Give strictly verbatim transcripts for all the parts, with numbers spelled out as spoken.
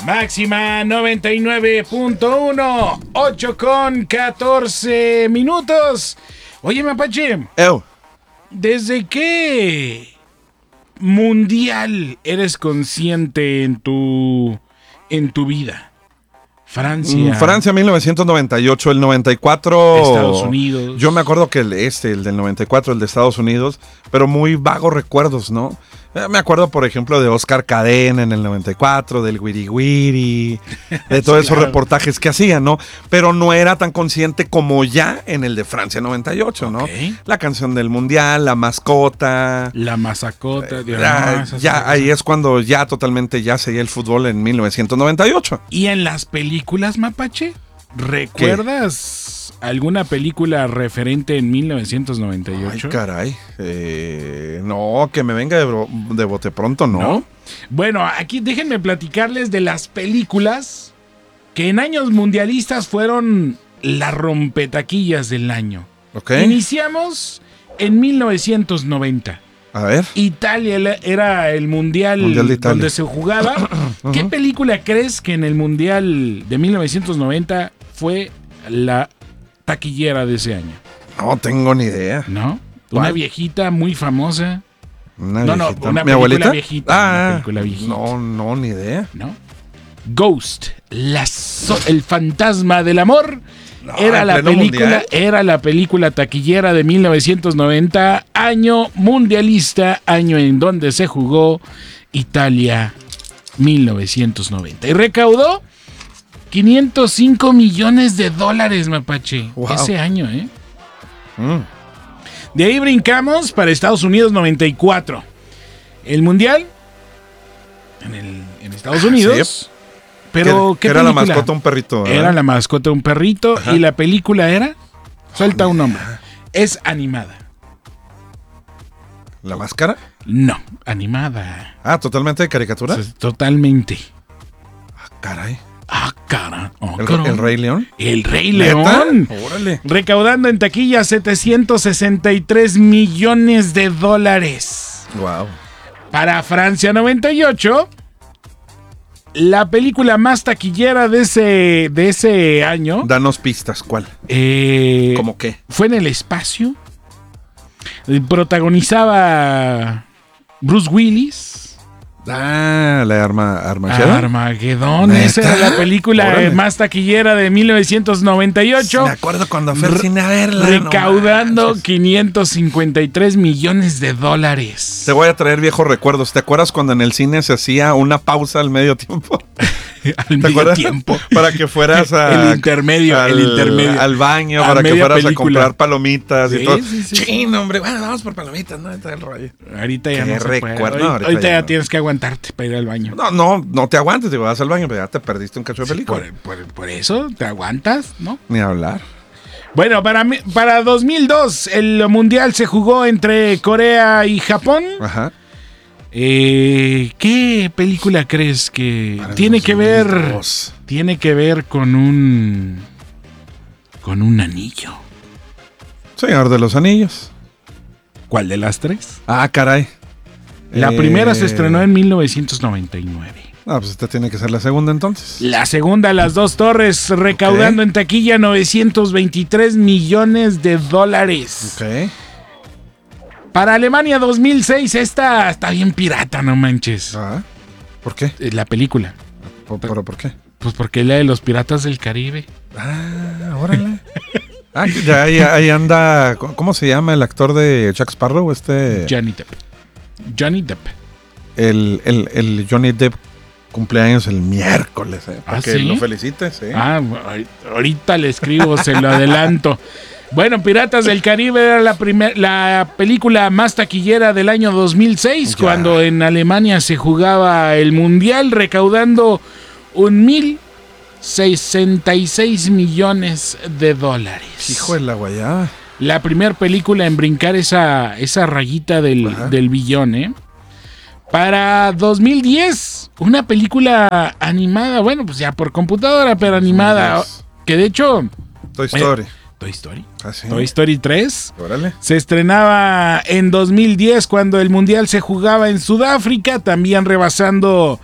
Máxima noventa y nueve punto uno, ocho con catorce minutos. Oye, Mapache, Ew. ¿desde qué mundial eres consciente en tu, en tu vida? Francia. Francia mil novecientos noventa y ocho, el noventa y cuatro. Estados Unidos. Yo me acuerdo que el este, el del noventa y cuatro, el de Estados Unidos, pero muy vagos recuerdos, ¿no? Eh, me acuerdo, por ejemplo, de Oscar Cadena en el noventa y cuatro, del Wiri Wiri, de todos esos claro. reportajes que hacían, ¿no? Pero no era tan consciente como ya en el de Francia noventa y ocho, ¿no? Okay. La canción del mundial, la mascota. La masacota. De Ya, ya ahí es cuando ya totalmente ya seguía el fútbol en mil novecientos noventa y ocho. ¿Y en las películas, Mapache? ¿Recuerdas ¿Qué? alguna película referente en mil novecientos noventa y ocho? Ay, caray. Eh, no, que me venga de, bro, de bote pronto, ¿no? ¿no? Bueno, aquí déjenme platicarles de las películas que en años mundialistas fueron las rompetaquillas del año. Okay. Iniciamos en mil novecientos noventa. A ver. Italia era el mundial, mundial de Italia, donde se jugaba. Uh-huh. ¿Qué película crees que en el mundial de mil novecientos noventa fue la taquillera de ese año? No tengo ni idea. ¿No? ¿Cuál? Una viejita muy famosa. Una no, viejita. no, una ¿Mi película abuelita? viejita. Ah, una película viejita. No, no, ni idea. ¿No? Ghost, la so- el fantasma del amor. No, era la película, mundial. Era la película taquillera de mil novecientos noventa, año mundialista, año en donde se jugó Italia mil novecientos noventa. Y recaudó quinientos cinco millones de dólares, Mapache. Wow. Ese año, ¿eh? Mm. De ahí brincamos para Estados Unidos noventa y cuatro. El mundial en, el, en Estados Unidos. Sí. Pero, ¿qué, ¿qué era película? la mascota de un perrito? ¿verdad? Era la mascota de un perrito. Ajá. Y la película era, suelta un nombre, es animada. ¿La máscara? No, animada. Ah, ¿totalmente de caricatura? O sea, totalmente. Ah, caray. Ah, cara. Oh, ¿El, ¿El Rey León? El Rey León. Órale. Recaudando en taquilla setecientos sesenta y tres millones de dólares. Wow. Para Francia noventa y ocho... La película más taquillera de ese, de ese año. Danos pistas, ¿cuál? Eh, ¿Cómo qué? Fue en el espacio. Protagonizaba Bruce Willis. Ah, la arma, Armagedón. Armagedón. Esa era la película Órale. más taquillera de mil novecientos noventa y ocho. Me acuerdo cuando fui al cine a verla. Recaudando no quinientos cincuenta y tres millones de dólares. Te voy a traer viejos recuerdos. ¿Te acuerdas cuando en el cine se hacía una pausa al medio tiempo? al medio acuerdas? tiempo. Para que fueras a, el intermedio, al, el intermedio. al baño, a para que fueras película. a comprar palomitas sí, y todo. Sí, sí, Chin, hombre, bueno, vamos por palomitas, ¿no? Está el rollo. Ahorita ya Qué no se recuerdo, puede. no, ahorita, ahorita ya, ya no. no. tienes que aguantarte para ir al baño. No, no, no te aguantes, te vas al baño, pero ya te perdiste un cacho de película. Sí, por, por, por eso te aguantas, ¿no? Ni hablar. Bueno, para, para dos mil dos el mundial se jugó entre Corea y Japón. Ajá. Eh, ¿Qué película crees que para tiene que ver? Tiene que ver con un con un anillo. Señor de los Anillos. ¿Cuál de las tres? Ah, caray. La eh... primera se estrenó en mil novecientos noventa y nueve. Ah, pues esta tiene que ser la segunda entonces. La segunda, Las Dos Torres, recaudando okay. en taquilla novecientos veintitrés millones de dólares. Ok. Para Alemania dos mil seis, esta está bien pirata, no manches. Ah, ¿por qué? La película. ¿Pero, pero por qué? Pues porque es la de los Piratas del Caribe. Ah, órale. ah, ya ahí, ahí anda, ¿cómo se llama el actor de Jack Sparrow? Este... Johnny Depp. Johnny Depp. El, el, el Johnny Depp cumpleaños el miércoles, ¿eh? Para ¿Ah, que sí? lo felicites, ¿sí? Ah, ahorita le escribo, se lo adelanto. Bueno, Piratas del Caribe era la, primer, la película más taquillera del año dos mil seis, ya. cuando en Alemania se jugaba el Mundial, recaudando un mil sesenta y seis millones de dólares. Hijo de la guayaba. La primera película en brincar esa, esa rayita del, del billón, ¿eh? Para dos mil diez, una película animada, bueno, pues ya por computadora, pero animada, que de hecho... Toy Story. Eh, Toy Story. ¿Ah, sí? Toy Story tres. Órale. Se estrenaba en dos mil diez cuando el Mundial se jugaba en Sudáfrica, también rebasando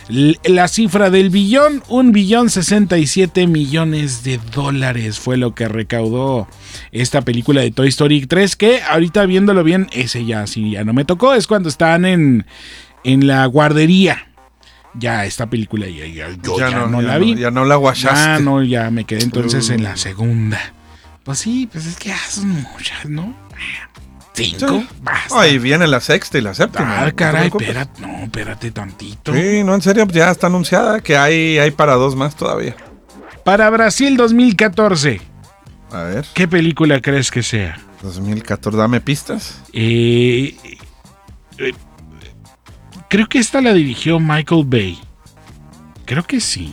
L- la cifra del billón, un billón sesenta y siete millones de dólares fue lo que recaudó esta película de Toy Story tres, que ahorita viéndolo bien, ese ya sí ya no me tocó, es cuando están en, en la guardería. Ya esta película ya, ya, yo ya, ya no, no ya la vi. No, ya no la guachaste. Ya no, ya me quedé entonces uh. en la segunda. Pues sí, pues es que ya son muchas, ¿no? Cinco, sí. Basta. Ahí viene la sexta y la séptima. Ah, caray, espérate, no, espérate tantito. Sí, no, en serio, ya está anunciada que hay, hay para dos más todavía. Para Brasil dos mil catorce. A ver. ¿Qué película crees que sea? dos mil catorce, dame pistas. Eh, eh, creo que esta la dirigió Michael Bay. Creo que sí.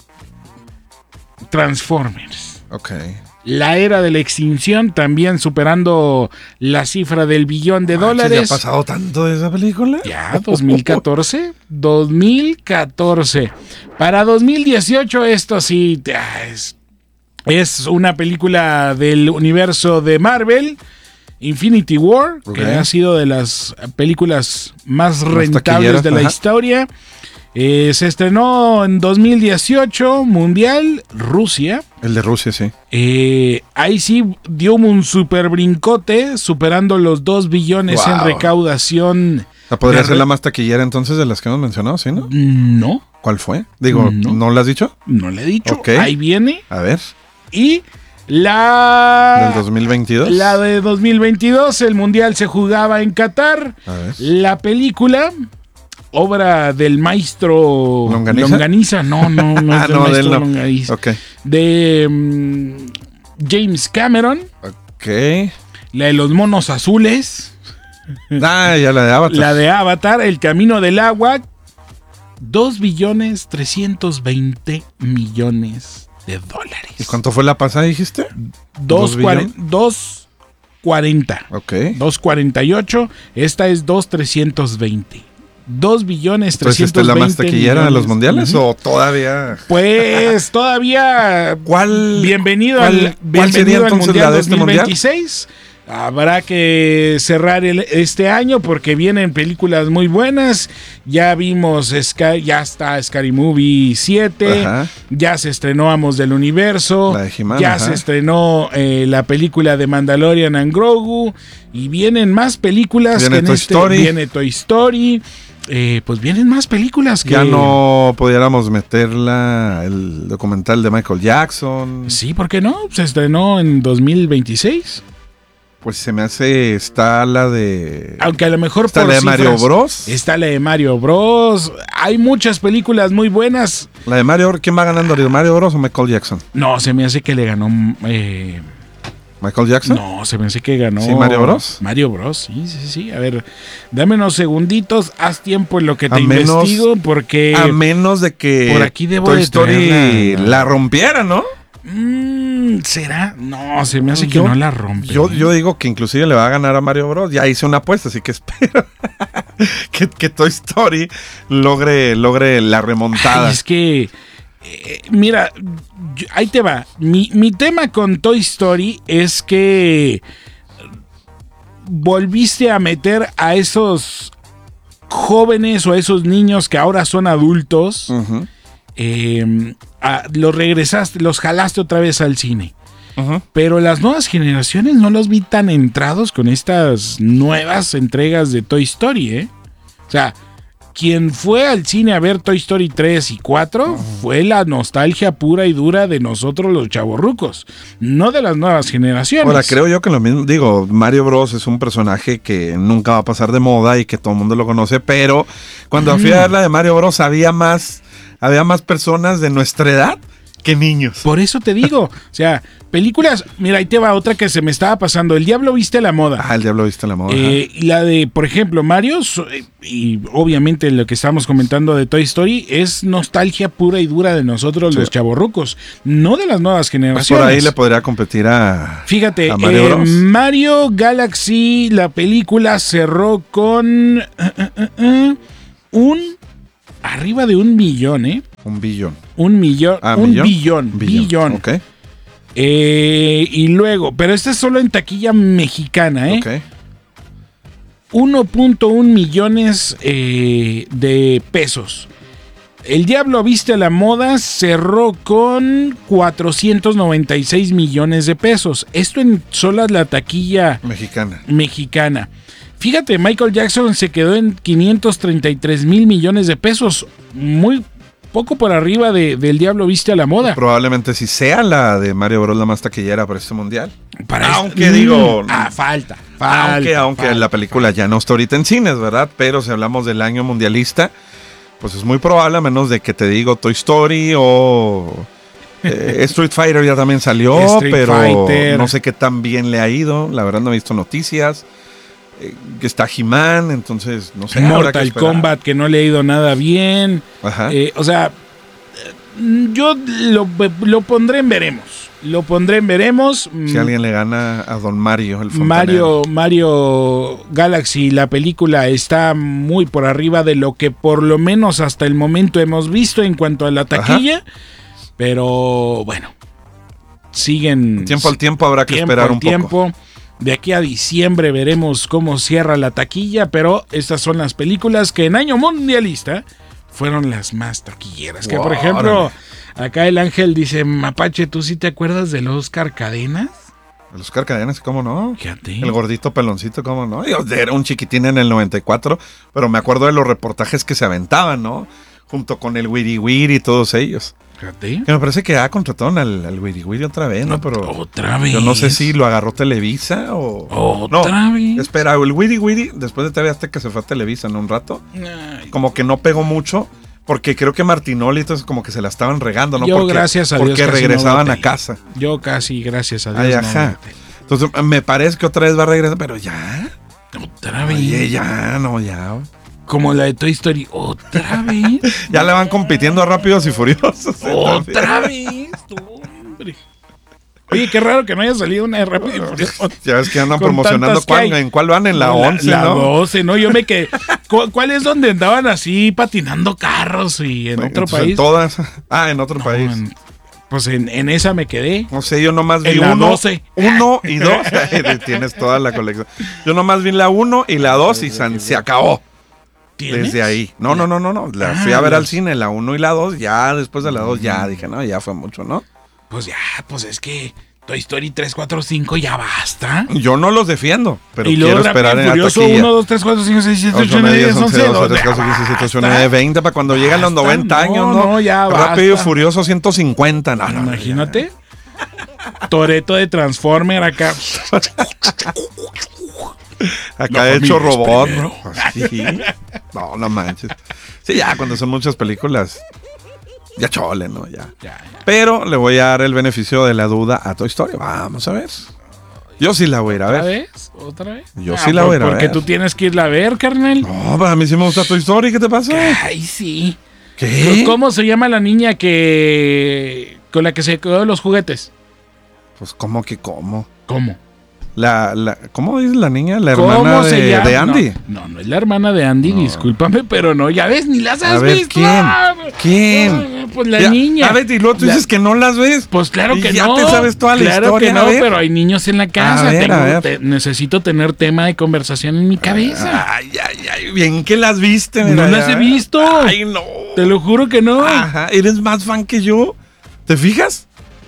Transformers. Ok. La era de la extinción, también superando la cifra del billón de dólares. ¿Ya ha pasado tanto de esa película? Ya, dos mil catorce. dos mil catorce. Para dos mil dieciocho, esto sí es, es una película del universo de Marvel, Infinity War, okay, que ha sido de las películas más rentables de la ajá. historia. Eh, se estrenó en dos mil dieciocho, Mundial, Rusia. El de Rusia, sí. Eh, ahí sí dio un super brincote, superando los dos billones wow. en recaudación. ¿La podría ser re- la más taquillera entonces de las que hemos mencionado, sí, no? No. ¿Cuál fue? Digo, ¿no, ¿no la has dicho? No la he dicho. Okay. Ahí viene. A ver. Y la... ¿Del dos mil veintidós? La de dos mil veintidós, el Mundial se jugaba en Qatar. A ver. La película... obra del maestro Longaniza, Longaniza. no, no, no es ah, del no, maestro de no. Longaniza. Okay. De um, James Cameron. Ok. La de los monos azules. Ah, ya la de Avatar. La de Avatar, El Camino del Agua. dos billones trescientos veinte millones de dólares. ¿Y cuánto fue la pasada, dijiste? dos cuarenta. Ok. dos cuarenta y ocho. Esta es dos trescientos veinte. dos billones trescientos veinte. ¿Esta es la más taquillera de los mundiales uh-huh. o todavía? Pues todavía. ¿Cuál? Bienvenido ¿cuál, al, ¿cuál bienvenido sería al entonces Mundial la de este dos mil veintiséis. Mundial? Habrá que cerrar el, este año porque vienen películas muy buenas. Ya vimos, Sky, ya está Scary Movie siete. Ajá. Ya se estrenó Amos del Universo. La de He-Man, ya ajá. se estrenó eh, la película de Mandalorian and Grogu. Y vienen más películas. Viene que en Toy este, Story. Viene Toy Story. Eh, pues vienen más películas que... Ya no pudiéramos meterla el documental de Michael Jackson. Sí, ¿por qué no? Se estrenó en dos mil veintiséis. Pues se me hace, está la de... Aunque a lo mejor está por la de cifras, Mario Bros. Está la de Mario Bros. Hay muchas películas muy buenas. La de Mario, ¿quién va ganando? ¿Mario Bros o Michael Jackson? No, se me hace que le ganó... Eh, ¿Michael Jackson? No, se me hace que ganó... ¿Sí, Mario Bros? Mario Bros, sí, sí, sí. A ver, dame unos segunditos, haz tiempo en lo que te a investigo, menos, porque... A menos de que por aquí debo Toy de Story la, la rompiera, ¿no? Mm, ¿será? No, se me hace yo, que no la rompe. Yo, yo digo que inclusive le va a ganar a Mario Bros. Ya hice una apuesta, así que espero que, que Toy Story logre, logre la remontada. Ay, es que... Eh, mira, yo, ahí te va. Mi, mi tema con Toy Story es que volviste a meter a esos jóvenes o a esos niños que ahora son adultos. Uh-huh. eh, a, los regresaste, los jalaste otra vez al cine. Uh-huh. Pero las nuevas generaciones no los vi tan entrados con estas nuevas entregas de Toy Story, ¿eh? O sea... Quien fue al cine a ver Toy Story tres y cuatro uh-huh. fue la nostalgia pura y dura de nosotros los chavorrucos, no de las nuevas generaciones. Ahora, creo yo que lo mismo, digo, Mario Bros. Es un personaje que nunca va a pasar de moda y que todo el mundo lo conoce, pero cuando mm. fui a ver la de Mario Bros. había más, había más personas de nuestra edad que niños. Por eso te digo, o sea, películas, mira, ahí te va otra que se me estaba pasando, El Diablo Viste a la Moda. Ah, El Diablo Viste a la Moda. Eh, y la de, por ejemplo, Mario, y obviamente lo que estábamos comentando de Toy Story, es nostalgia pura y dura de nosotros sí. los chavorrucos, no de las nuevas generaciones. Pues por ahí le podría competir a Fíjate, a Mario, eh, Mario Galaxy, la película cerró con uh, uh, uh, un, arriba de un millón, ¿eh? Un billón. Un millón. Ah, un millón. billón. Billón. billón. Ok. Eh, y luego, pero este es solo en taquilla mexicana, ¿eh? Ok. uno punto uno millones eh, de pesos. El Diablo Viste a la Moda cerró con cuatrocientos noventa y seis millones de pesos. Esto en sola la taquilla mexicana. mexicana. Fíjate, Michael Jackson se quedó en quinientos treinta y tres mil millones de pesos. Muy poco por arriba de, del Diablo Viste a la Moda. Probablemente sí sea la de Mario Bros la más taquillera para este mundial. Para aunque este, digo... Ah, falta. falta aunque aunque falta, la película falta. ya no está ahorita en cines, ¿verdad? Pero si hablamos del año mundialista, pues es muy probable, a menos de que te digo Toy Story o... eh, Street Fighter ya también salió, Street pero Fighter. no sé qué tan bien le ha ido. La verdad no he visto noticias. Eh, que está He-Man, entonces no sé. Mortal Kombat, que no le ha ido nada bien. Ajá. Eh, o sea, yo lo, lo pondré en veremos. Lo pondré en veremos. Si alguien le gana a Don Mario, el fontanero. Mario, Mario Galaxy, la película está muy por arriba de lo que por lo menos hasta el momento hemos visto en cuanto a la taquilla. Ajá. Pero bueno, siguen... Tiempo al tiempo habrá que tiempo esperar un tiempo. poco. De aquí a diciembre veremos cómo cierra la taquilla, pero estas son las películas que en año mundialista fueron las más taquilleras. Wow, que por ejemplo, órale. Acá el Ángel dice, Mapache, ¿tú sí te acuerdas del Oscar Cadenas? El Oscar Cadenas, ¿cómo no? Fíjate. El gordito peloncito, ¿cómo no? Yo era un chiquitín en el noventa y cuatro, pero me acuerdo de los reportajes que se aventaban, ¿no? Junto con el Wiri Wiri y todos ellos. Fíjate. Que me parece que ya contrataron al, al Wiri Wiri otra vez, ¿no? Pero otra vez. Yo no sé si lo agarró Televisa o... Otra no, vez. Espera, el Wiri Wiri, después de T V Azteca se fue a Televisa en un rato. Ay. Como que no pegó mucho, porque creo que Martinoli entonces como que se la estaban regando, ¿no? Yo, porque, gracias a Dios, porque regresaban no a casa. Yo casi, gracias a Dios. Ay, ajá. No entonces me parece que otra vez va a regresar, pero ya. Otra vez. Oye, ya, no, ya. Como la de Toy Story, otra vez. Ya le van compitiendo a Rápidos y Furiosos. Otra vez, hombre. Oye, qué raro que no haya salido una de Rápido y Furioso. Ya ves que andan promocionando. ¿Cuál, ¿En cuál van? En la, la once, la ¿no? La doce, ¿no? Yo me quedé. ¿Cuál es donde andaban así patinando carros y en otro Entonces, país? En todas. Ah, en otro no, país. En, pues en, en esa me quedé. No sé, yo nomás vi en la uno, doce. uno y dos. Tienes toda la colección. Yo nomás vi la uno y la dos y san, se acabó. ¿Tienes? Desde ahí. No, no, no, no, no. La ah, fui a ver las... al cine, la uno y la dos. Ya después de la dos, ya dije, no, ya fue mucho, ¿no? Pues ya, pues es que Toy Story tres, cuatro, cinco ya basta. Yo no los defiendo, pero y quiero esperar en la taquilla. uno, dos, tres, cuatro, cinco, seis, siete, ocho, nueve, diez, once, doce, nueve, veinte para cuando lleguen los noventa no, años, ¿no? No, ya Rápido y basta. Furioso ciento cincuenta. No, no, imagínate. Toretto de Transformer acá. Acá he hecho robot, ¿no? Sí. No, no manches. Sí, ya cuando son muchas películas, ya chole, ¿no? Ya. Ya, ya. Pero le voy a dar el beneficio de la duda a Toy Story. Vamos a ver. Yo sí la voy a ir a ver. ¿Otra vez? ¿Otra vez? Yo ah, sí la voy a ir a ver. Porque tú tienes que irla a ver, carnal. No, pues a mí sí me gusta Toy Story. ¿Qué te pasa? Ay, sí. ¿Qué? ¿Cómo se llama la niña que con la que se quedó los juguetes? Pues, ¿cómo que cómo? ¿Cómo? La, la, ¿Cómo dice la niña? La hermana de, de Andy. No, no, no es la hermana de Andy, no. Discúlpame, pero no, ya ves, ni las has a ver, visto. ¿quién? ¿Quién? No, pues la ya, niña. A ver, y luego tú la... dices que no las ves. Pues claro que y ya no. Ya te sabes toda la claro historia. Claro que no, pero hay niños en la casa. A ver, Tengo, a ver. Te, necesito tener tema de conversación en mi cabeza. Ay, ay, ay, bien que las viste. Mira, no las ya. he visto. Ay, no. Te lo juro que no. Ajá, eres más fan que yo. ¿Te fijas?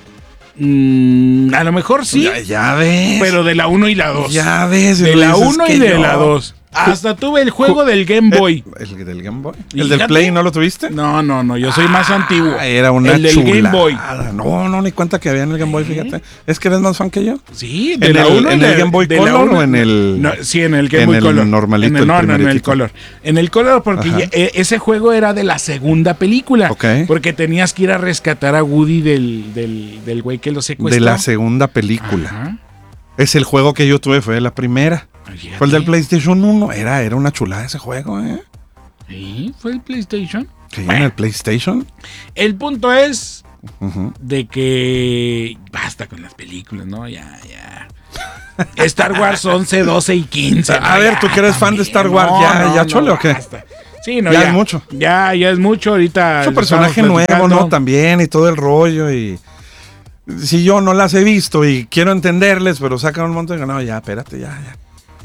Mm, a lo mejor sí. Ya, ya ves. Pero de la uno y la dos. Ya ves. De la uno y de yo. la dos. Hasta tuve el juego del Game Boy. ¿El, el del Game Boy? ¿El Fíjate? del Play no lo tuviste? No, no, no. Yo soy más ah, antiguo. Era una El del chulada. Game Boy. No, no, ni cuenta que había en el Game Boy, fíjate. ¿Es que eres más fan que yo? Sí, de ¿En la el, uno ¿en de, el Game Boy Color o en el...? No, sí, en el Game en Boy el Color. normalito, en el, no, el no, en el Color. En el Color porque ya, eh, ese juego era de la segunda película. Okay. Porque tenías que ir a rescatar a Woody del, del, del güey que lo secuestró. De la segunda película. Ajá. Es el juego que yo tuve, fue la primera. Fíjate. Fue el del PlayStation uno. Era, era una chulada ese juego, ¿eh? Sí, fue el PlayStation. Sí, bueno, en el PlayStation. El punto es uh-huh. de que basta con las películas, ¿no? Ya, ya. Star Wars once, doce y quince. A ver, tú que eres fan de Star Wars, no, ¿ya, no, ya chole no, o qué? Basta. Sí, no, ya, ya es mucho. Ya, ya es mucho ahorita. Mucho personaje nuevo, ¿no? También y todo el rollo y... Si yo no las he visto y quiero entenderles, pero sacan un montón de... No, ya, espérate, ya, ya,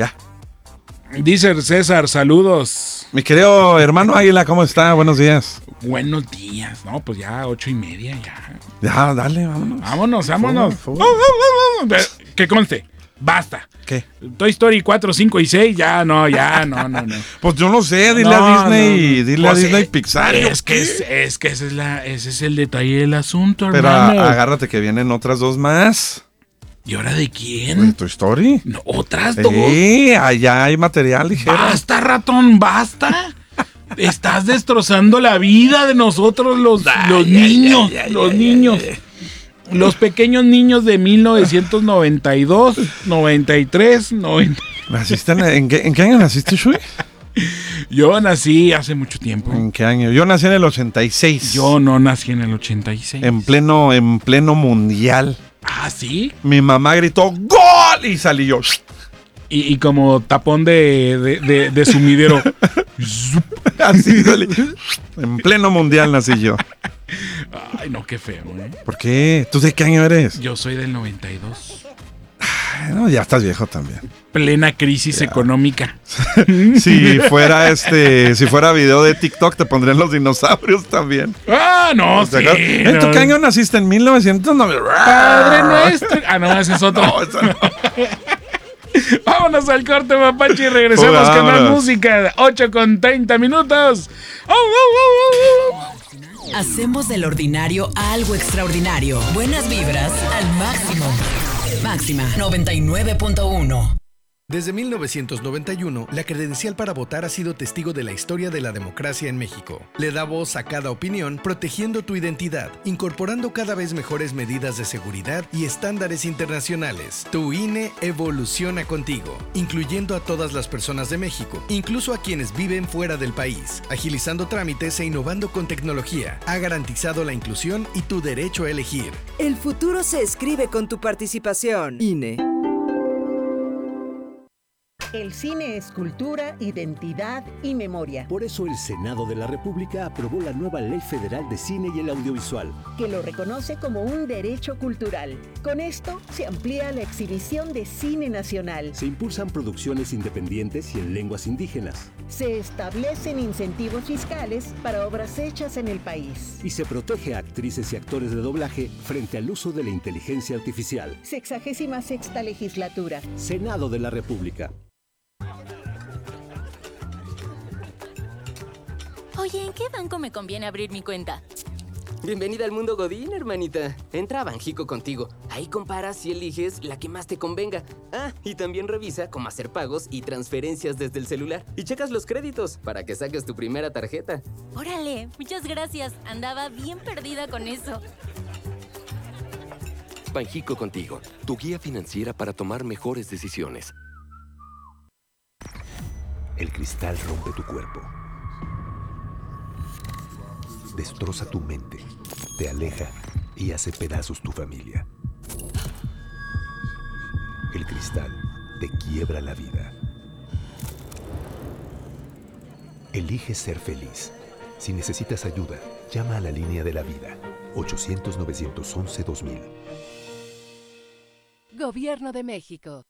ya. Dice César, saludos. Mi querido hermano Águila, ¿cómo está? Buenos días. Buenos días, ¿no? Pues ya ocho y media, ya. Ya, dale, vámonos. Vámonos, vámonos. Fuga, fuga. Que conste, basta. ¿Qué? Toy Story cuatro, cinco y seis, ya no, ya no, no, no. Pues yo no sé, dile No, a Disney, no, no. dile Pues a Disney es, Pixar. Es que, es, es que ese, es la, ese es el detalle del asunto, Pero hermano. a, agárrate que vienen otras dos más. ¿Y ahora de quién? ¿En tu story? No, ¿otras dos? Sí, allá hay material ligero. Basta, ratón, basta. Estás destrozando la vida de nosotros los, Ay, los ay, niños, ay, ay, los ay, niños. ay, ay. Los pequeños niños de mil novecientos noventa y dos, noventa y tres, noventa. ¿Naciste en, en, qué, ¿En qué año naciste, Shui? Yo nací hace mucho tiempo. ¿En qué año? Yo nací en el ochenta y seis. Yo no nací en el ochenta y seis. En pleno, en pleno mundial. Ah, ¿sí? Mi mamá gritó ¡Gol! Y salí yo. Y, y como tapón de, de, de, de sumidero. Así salí. En pleno mundial nací yo. Ay, no, qué feo, ¿eh? ¿Por qué? ¿Tú de qué año eres? Yo soy del noventa y dos. Ay, no, ya estás viejo también. Plena crisis Ya. económica. Si fuera este, si fuera video de TikTok, te pondrían los dinosaurios también. Ah, no, sí. ¿Te acuerdas? ¿En no. tu qué año naciste? En mil novecientos noventa. Padre nuestro. Ah, no, ese es otro. No, esa no. Vámonos al corte, mapache, y regresamos Hola, con más vámonos. música. ocho con treinta minutos. ¡Oh, oh, oh, oh! Hacemos del ordinario algo extraordinario. Buenas vibras al máximo. Máxima noventa y nueve punto uno. Desde mil novecientos noventa y uno, la credencial para votar ha sido testigo de la historia de la democracia en México. Le da voz a cada opinión, protegiendo tu identidad, incorporando cada vez mejores medidas de seguridad y estándares internacionales. Tu I N E evoluciona contigo, incluyendo a todas las personas de México, incluso a quienes viven fuera del país, agilizando trámites e innovando con tecnología. Ha garantizado la inclusión y tu derecho a elegir. El futuro se escribe con tu participación. I N E. El cine es cultura, identidad y memoria, Por eso el Senado de la República aprobó la nueva Ley Federal de Cine y el Audiovisual. que lo reconoce como un derecho cultural. Con esto se amplía la exhibición de cine nacional. Se impulsan producciones independientes y en lenguas indígenas. Se establecen incentivos fiscales para obras hechas en el país. Y se protege a actrices y actores de doblaje frente al uso de la inteligencia artificial. Sexagésima sexta legislatura. Senado de la República. Oye, ¿en qué banco me conviene abrir mi cuenta? Bienvenida al mundo Godín, hermanita. Entra a Banjico contigo. Ahí comparas y eliges la que más te convenga. Ah, y también revisa cómo hacer pagos y transferencias desde el celular. Y checas los créditos para que saques tu primera tarjeta. Órale, muchas gracias. Andaba bien perdida con eso. Banjico contigo, tu guía financiera para tomar mejores decisiones. El cristal rompe tu cuerpo. Destroza tu mente, te aleja y hace pedazos tu familia. El cristal te quiebra la vida. Elige ser feliz. Si necesitas ayuda, llama a la línea de la vida. ochocientos, novecientos once, dos mil. Gobierno de México.